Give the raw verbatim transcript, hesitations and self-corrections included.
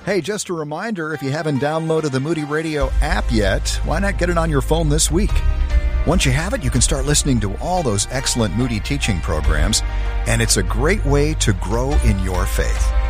Hey, just a reminder, if you haven't downloaded the Moody Radio app yet, why not get it on your phone this week? Once you have it, you can start listening to all those excellent Moody teaching programs, and it's a great way to grow in your faith.